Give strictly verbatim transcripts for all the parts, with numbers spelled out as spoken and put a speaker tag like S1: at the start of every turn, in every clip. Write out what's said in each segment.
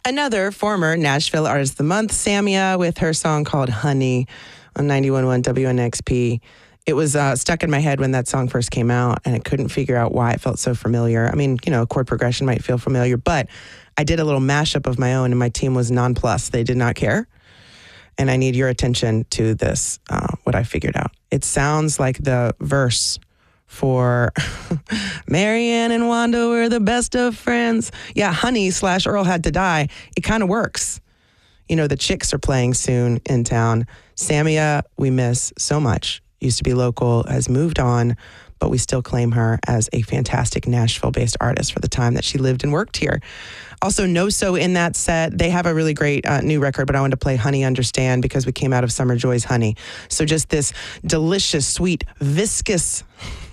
S1: Another former Nashville Artist of the Month, Samia, with her song called Honey on ninety-one point one W N X P. It was uh, stuck in my head when that song first came out, and I couldn't figure out why it felt so familiar. I mean, you know, chord progression might feel familiar, but I did a little mashup of my own, and my team was nonplussed. They did not care. And I need your attention to this, uh, what I figured out. It sounds like the verse for Marianne and Wanda were the best of friends. Yeah, Honey slash Earl Had to Die. It kind of works. You know, the Chicks are playing soon in town. Samia, we miss so much. Used to be local, has moved on, but we still claim her as a fantastic Nashville-based artist for the time that she lived and worked here. Also, No So in that set, they have a really great uh, new record, but I wanted to play Honey Understand because we came out of Summer Joy's Honey. So just this delicious, sweet, viscous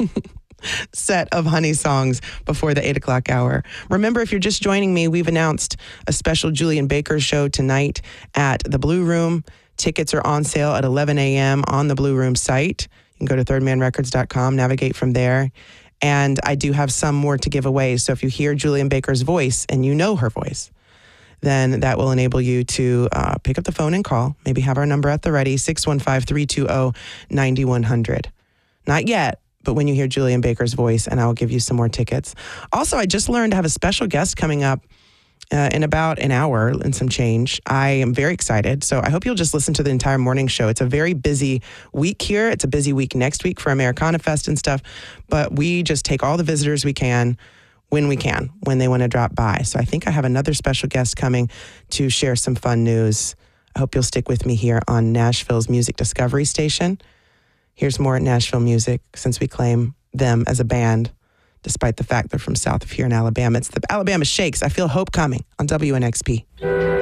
S1: set of Honey songs before the eight o'clock hour. Remember, if you're just joining me, we've announced a special Julian Baker show tonight at the Blue Room. Tickets are on sale at eleven a.m. on the Blue Room site. You can go to third man records dot com, navigate from there. And I do have some more to give away. So if you hear Julian Baker's voice and you know her voice, then that will enable you to uh, pick up the phone and call. Maybe have our number at the ready, six one five, three two zero, nine one zero zero. Not yet, but when you hear Julian Baker's voice, and I'll give you some more tickets. Also, I just learned to have a special guest coming up Uh, in about an hour and some change. I am very excited. So I hope you'll just listen to the entire morning show. It's a very busy week here. It's a busy week next week for Americana Fest and stuff. But we just take all the visitors we can when we can, when they want to drop by. So I think I have another special guest coming to share some fun news. I hope you'll stick with me here on Nashville's Music Discovery Station. Here's more Nashville music, since we claim them as a band, despite the fact they're from south of here in Alabama. It's the Alabama Shakes. I Feel Hope Coming on W N X P.